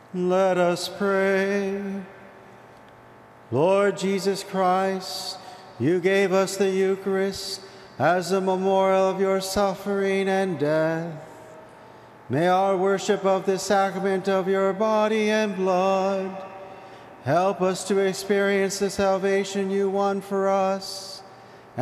Let us pray. Lord Jesus Christ, you gave us the Eucharist as a memorial of your suffering and death. May our worship of the sacrament of your body and blood help us to experience the salvation you won for us.